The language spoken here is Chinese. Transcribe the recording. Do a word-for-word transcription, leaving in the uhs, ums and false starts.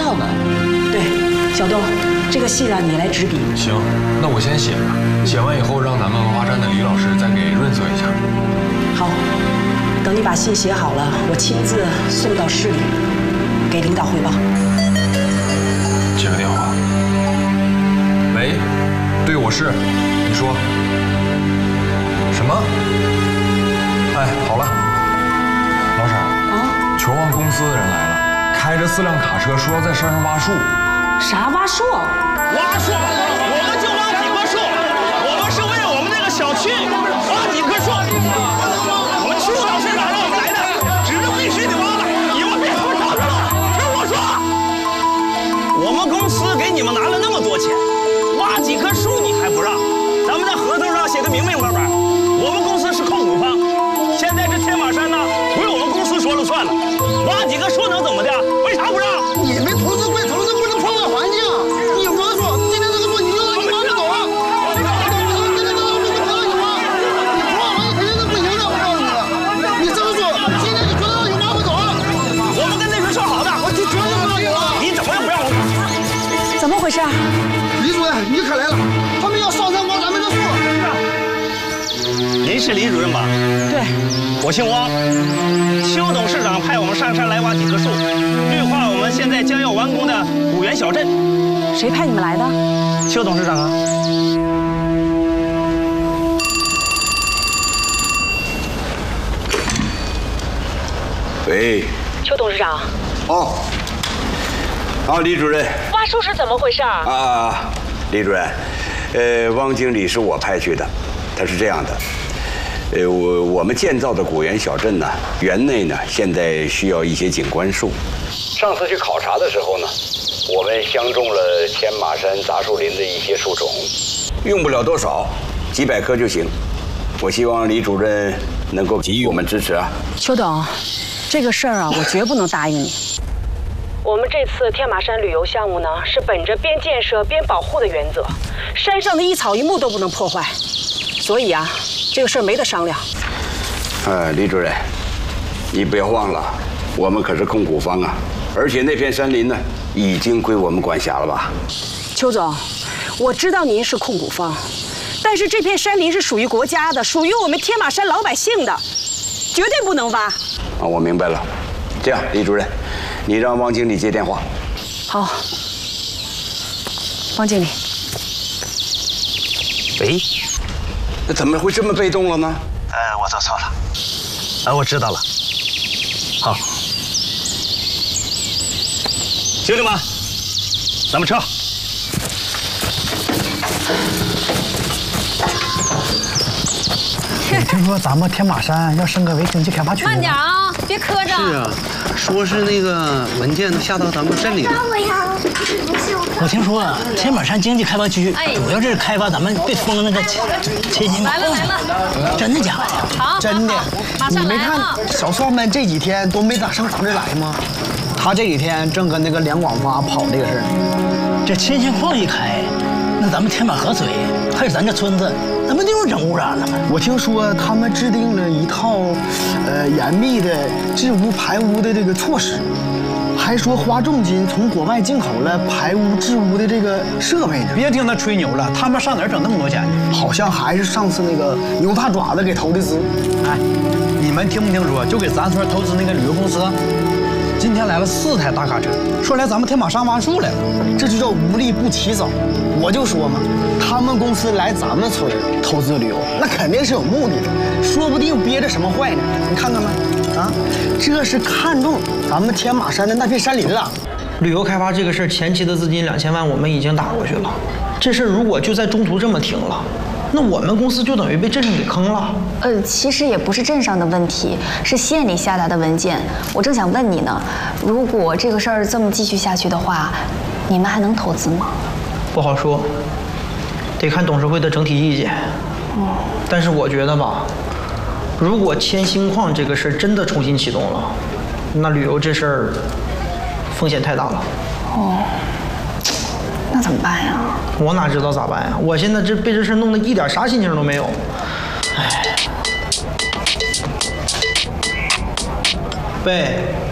道呢。对，小东，这个信让你来执笔。 行，那我先写吧，写完以后让咱们文化站的李老师再给润色一下。 好，等你把信写好了，我亲自送到市里，给领导汇报。 接个电话。喂，对，我是。你说。什么？哎，好了，老婶。啊。球旺公司的人来了，开着四辆卡车，说要在山上挖树。 啥挖树？ 挖树，我们就挖几棵树，我们是为了我们那个小区挖几棵树。我们区长市长让我们来的，指着必须得挖的，你们别说吵着了，听我说。我们公司给你们拿了那么多钱，挖几棵树你还不让？咱们在合同上写的明明白白，我们公司是控股方。现在这天马山呢，归我们公司说了算了，挖几棵树能怎么的？为啥不让？ 你们投资归投资，不能破坏环境。你挖树，今天这个树你就让你挖不走啊！今天这个树不能让你挖，你破坏环境肯定是不行的，我告诉你。你这个树今天你绝对让你挖不走啊！ 我们跟那人说好的， 我就绝对不让你挖。 你怎么也不让我？ 怎么回事？ 李主任，你可来了，他们要上山挖咱们的树。 您是李主任吧？ 对， 我姓汪。邱董事长派我们上山来挖几棵树，绿化我们现在将要完工的五园小镇。 谁派你们来的？ 邱董事长啊。 喂。 邱董事长。 哦。啊，李主任。 挖树是怎么回事啊？ 啊，李主任，呃，汪经理是我派去的，他是这样的。呃，我我们建造的古园小镇呢，园内呢现在需要一些景观树。上次去考察的时候呢，我们相中了天马山杂树林的一些树种，用不了多少，几百棵就行。我希望李主任能够给予我们支持啊。 邱董，这个事儿啊，我绝不能答应你。 我们这次天马山旅游项目呢，是本着边建设边保护的原则，山上的一草一木都不能破坏，所以啊，这个事儿没得商量。 呃，李主任，你不要忘了，我们可是控股方啊，而且那片山林呢，已经归我们管辖了吧？ 邱总，我知道您是控股方，但是这片山林是属于国家的，属于我们天马山老百姓的，绝对不能挖。 啊，我明白了。这样，李主任，你让汪经理接电话。 好，汪经理。 喂。 那怎么会这么被动了呢？ 呃，我做错了。呃，我知道了。好，兄弟们，咱们撤。 我听说咱们天马山要升格为经济开发区。 慢点啊，别磕着。 是啊，说是那个文件都下到咱们镇里了。 我听说啊，天马山经济开发区主要是开发咱们被封的那个千金。 来了来了， 真的假的？ 好， 真的。你没看啊、 小帅们这几天都没咋上咱这来吗？他这几天正跟那个梁广发跑这个事儿。这千金矿一开，那咱们天马河水还有咱这村子，那不就是整污染了吗？我听说他们制定了一套，呃，严密的治污排污的这个措施。还说花重金从国外进口了排污治污的这个设备呢。 别听他吹牛了，他们上哪儿整那么多钱去？ 好像还是上次那个牛大爪子给投的资。 哎，你们听没听说？就给咱村投资那个旅游公司，今天来了四台大卡车，说来咱们天马山挖树来了。 这就叫无利不起早。我就说嘛，他们公司来咱们村投资旅游，那肯定是有目的的，说不定憋着什么坏呢。你看看吧。啊，这是看中咱们天马山的那片山林了。 旅游开发这个事儿，前期的资金两千万我们已经打过去了。这事儿如果就在中途这么停了，那我们公司就等于被镇上给坑了。 呃，其实也不是镇上的问题，是县里下达的文件。我正想问你呢，如果这个事儿这么继续下去的话，你们还能投资吗？ 不好说，得看董事会的整体意见。 嗯， 但是我觉得吧。如果千星矿这个事儿真的重新启动了，那旅游这事儿风险太大了。 哦，那怎么办呀？ 我哪知道咋办呀？我现在这被这事弄得一点啥心情都没有。哎，贝。